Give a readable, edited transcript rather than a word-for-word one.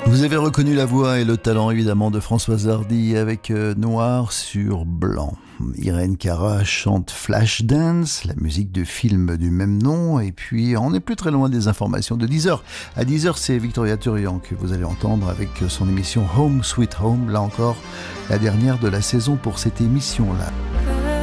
Vous avez reconnu la voix et le talent évidemment de Françoise Hardy avec Noir sur Blanc. Irène Cara chante Flashdance, la musique de film du même nom, et puis on n'est plus très loin des informations de 10h. À 10h, c'est Victoria Turian que vous allez entendre avec son émission Home Sweet Home, là encore la dernière de la saison pour cette émission-là.